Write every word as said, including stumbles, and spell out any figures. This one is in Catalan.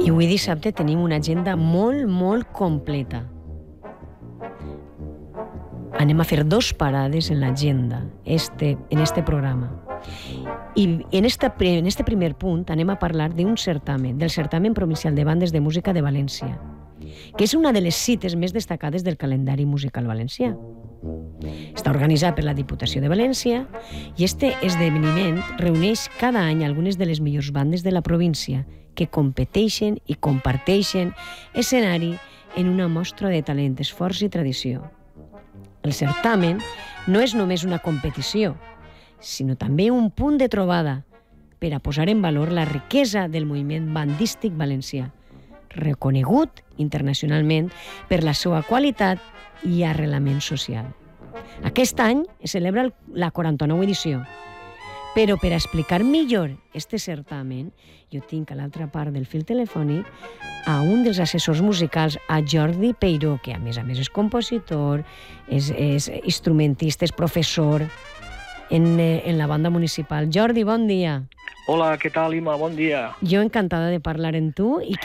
I avui dissabte tenim una agenda molt, molt completa. Anem a fer dos parades en l'agenda este, en este programa. I en, esta, en este primer punt anem a parlar d'un certamen, del certamen provincial de bandes de música de València, que és una de les cites més destacades del calendari musical valencià. Està organitzat per la Diputació de València i este esdeveniment reuneix cada any algunes de les millors bandes de la província que competeixen i comparteixen escenari en una mostra de talent, esforç i tradició. El certamen no és només una competició, sinó també un punt de trobada per a posar en valor la riquesa del moviment bandístic valencià, reconegut internacionalment per la seva qualitat i arrelament social. Aquest any es celebra la quaranta-nova edició, però per a explicar millor este certamen, jo tinc a l'altra part del fil telefònic a un dels assessors musicals, a Jordi Peiró, que a més a més és compositor, és, és instrumentista, és professor en, en la banda municipal. Jordi, bon dia. Hola, què tal, Ima? Bon dia. Jo encantada de parlar amb tu i